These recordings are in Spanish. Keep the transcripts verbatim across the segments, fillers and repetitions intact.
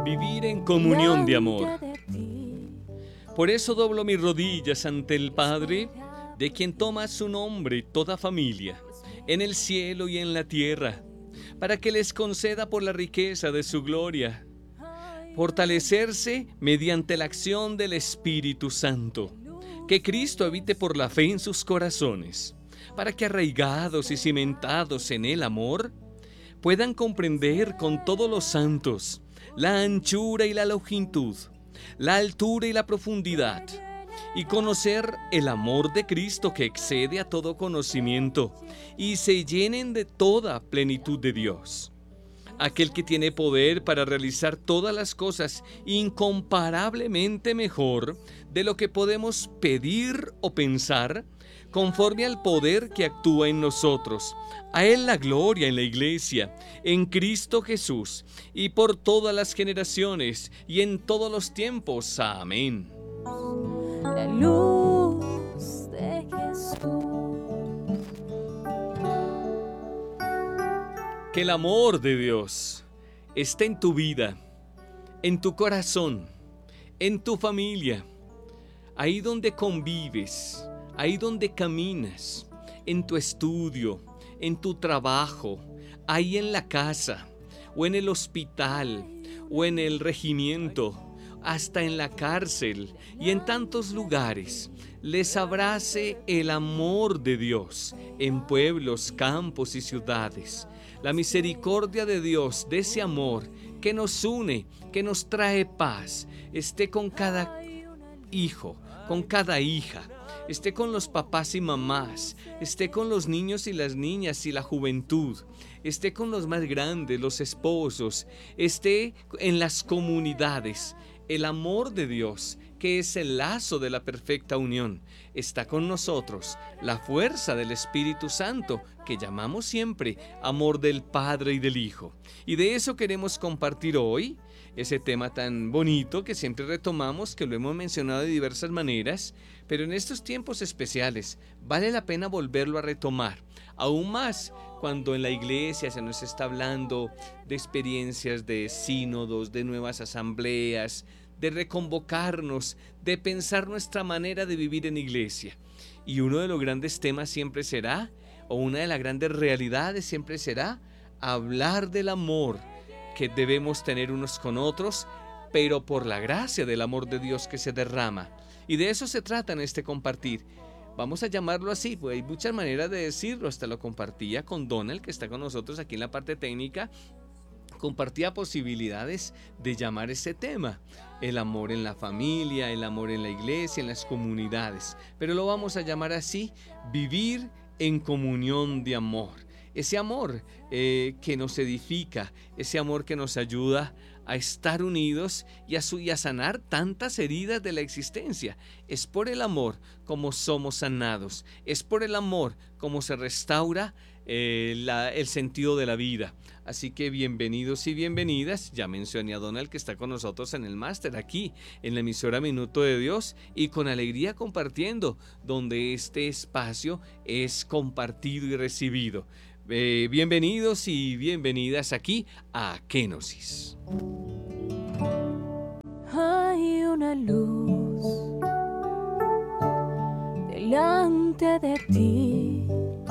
vivir en comunión de amor. Por eso doblo mis rodillas ante el Padre, de quien toma su nombre toda familia, en el cielo y en la tierra, para que les conceda por la riqueza de su gloria fortalecerse mediante la acción del Espíritu Santo, que Cristo habite por la fe en sus corazones, para que arraigados y cimentados en el amor, puedan comprender con todos los santos la anchura y la longitud, la altura y la profundidad, y conocer el amor de Cristo que excede a todo conocimiento, y se llenen de toda plenitud de Dios. Aquel que tiene poder para realizar todas las cosas incomparablemente mejor de lo que podemos pedir o pensar, conforme al poder que actúa en nosotros. A Él la gloria en la Iglesia, en Cristo Jesús, y por todas las generaciones y en todos los tiempos. Amén. La luz de Jesús. Que el amor de Dios esté en tu vida, en tu corazón, en tu familia, ahí donde convives, ahí donde caminas, en tu estudio, en tu trabajo, ahí en la casa, o en el hospital, o en el regimiento, hasta en la cárcel y en tantos lugares. Les abrace el amor de Dios en pueblos, campos y ciudades. La misericordia de Dios, de ese amor que nos une, que nos trae paz, esté con cada hijo, con cada hija, esté con los papás y mamás, esté con los niños y las niñas y la juventud, esté con los más grandes, los esposos, esté en las comunidades. El amor de Dios, que es el lazo de la perfecta unión, está con nosotros. La fuerza del Espíritu Santo, que llamamos siempre amor del Padre y del Hijo. Y de eso queremos compartir hoy, ese tema tan bonito que siempre retomamos, que lo hemos mencionado de diversas maneras, pero en estos tiempos especiales vale la pena volverlo a retomar. Aún más cuando en la iglesia se nos está hablando de experiencias de sínodos, de nuevas asambleas, de reconvocarnos, de pensar nuestra manera de vivir en iglesia. Y uno de los grandes temas siempre será, o una de las grandes realidades siempre será, hablar del amor que debemos tener unos con otros, pero por la gracia del amor de Dios que se derrama. Y de eso se trata en este compartir. Vamos a llamarlo así, pues hay muchas maneras de decirlo. Hasta lo compartía con Donald, que está con nosotros aquí en la parte técnica. Compartía posibilidades de llamar ese tema, el amor en la familia, el amor en la iglesia, en las comunidades. Pero lo vamos a llamar así, vivir en comunión de amor. Ese amor eh, que nos edifica, ese amor que nos ayuda a estar unidos y a, su, y a sanar tantas heridas de la existencia. Es por el amor como somos sanados, es por el amor como se restaura eh, la, el sentido de la vida. Así que bienvenidos y bienvenidas. Ya mencioné a Donald, que está con nosotros en el máster aquí en la emisora Minuto de Dios, y con alegría compartiendo donde este espacio es compartido y recibido. Eh, bienvenidos y bienvenidas aquí a Kenosis. Hay una luz delante de ti.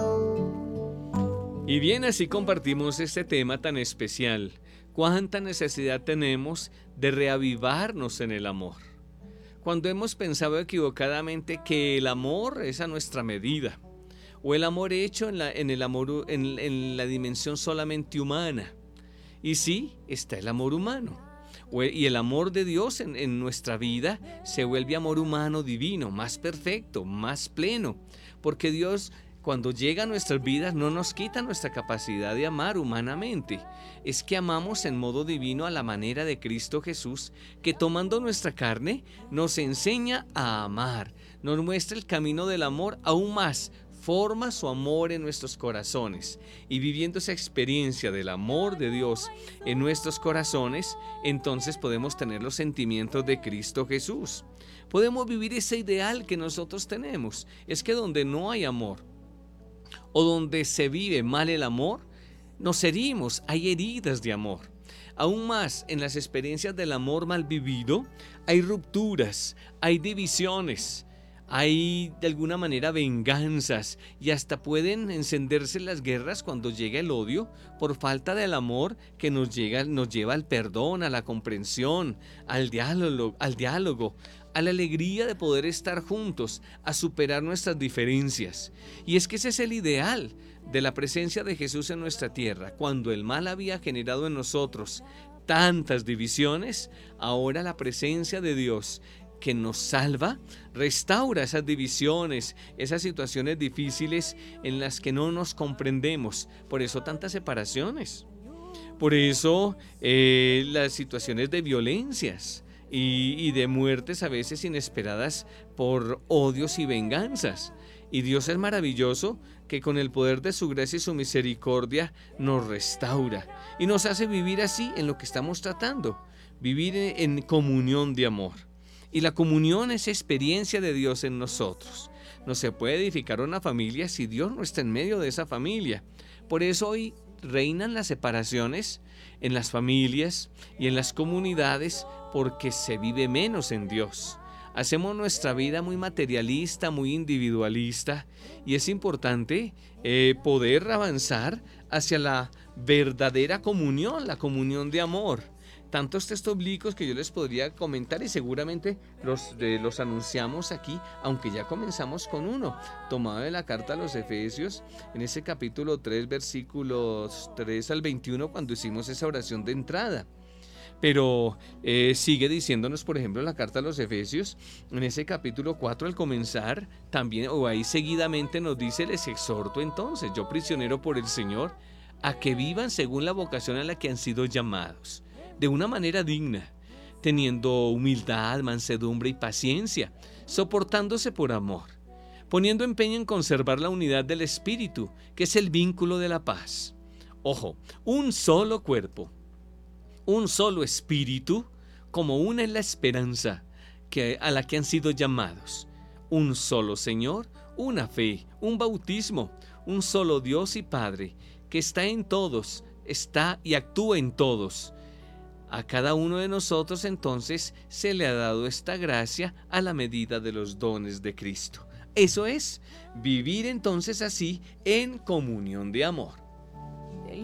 Y bien, así compartimos este tema tan especial. ¿Cuánta necesidad tenemos de reavivarnos en el amor? Cuando hemos pensado equivocadamente que el amor es a nuestra medida, o el amor hecho en la, en el amor, en, en la dimensión solamente humana. Y sí, está el amor humano. Y el amor de Dios en, en nuestra vida se vuelve amor humano divino, más perfecto, más pleno. Porque Dios, cuando llega a nuestras vidas, no nos quita nuestra capacidad de amar humanamente. Es que amamos en modo divino a la manera de Cristo Jesús, que tomando nuestra carne nos enseña a amar, nos muestra el camino del amor aún más, forma su amor en nuestros corazones, y viviendo esa experiencia del amor de Dios en nuestros corazones, entonces podemos tener los sentimientos de Cristo Jesús. Podemos vivir ese ideal que nosotros tenemos. Es que donde no hay amor, o donde se vive mal el amor, nos herimos, hay heridas de amor. Aún más en las experiencias del amor mal vivido, hay rupturas, hay divisiones, hay de alguna manera venganzas y hasta pueden encenderse las guerras cuando llega el odio por falta del amor que nos, llega, nos lleva al perdón, a la comprensión, al diálogo, al diálogo, a la alegría de poder estar juntos, a superar nuestras diferencias. Y es que ese es el ideal de la presencia de Jesús en nuestra tierra. Cuando el mal había generado en nosotros tantas divisiones, ahora la presencia de Dios que nos salva, restaura esas divisiones, esas situaciones difíciles en las que no nos comprendemos. Por eso tantas separaciones, por eso eh, las situaciones de violencias y, y de muertes a veces inesperadas por odios y venganzas. Y Dios es maravilloso que con el poder de su gracia y su misericordia nos restaura y nos hace vivir así en lo que estamos tratando, vivir en comunión de amor. Y la comunión es experiencia de Dios en nosotros. No se puede edificar una familia si Dios no está en medio de esa familia. Por eso hoy reinan las separaciones en las familias y en las comunidades porque se vive menos en Dios. Hacemos nuestra vida muy materialista, muy individualista y es importante eh, poder avanzar hacia la verdadera comunión, la comunión de amor. Tantos textos bíblicos que yo les podría comentar y seguramente los, eh, los anunciamos aquí, aunque ya comenzamos con uno, tomado de la carta a los Efesios, en ese capítulo tres, versículos tres al veintiuno, cuando hicimos esa oración de entrada. Pero eh, sigue diciéndonos, por ejemplo, la carta a los Efesios, en ese capítulo cuatro, al comenzar, también, o ahí seguidamente nos dice: les exhorto entonces, yo prisionero por el Señor, a que vivan según la vocación a la que han sido llamados, de una manera digna, teniendo humildad, mansedumbre y paciencia, soportándose por amor, poniendo empeño en conservar la unidad del Espíritu, que es el vínculo de la paz. Ojo, un solo cuerpo, un solo espíritu, como una es la esperanza que, a la que han sido llamados. Un solo Señor, una fe, un bautismo, un solo Dios y Padre, que está en todos, está y actúa en todos. A cada uno de nosotros entonces se le ha dado esta gracia a la medida de los dones de Cristo. Eso es, vivir entonces así en comunión de amor.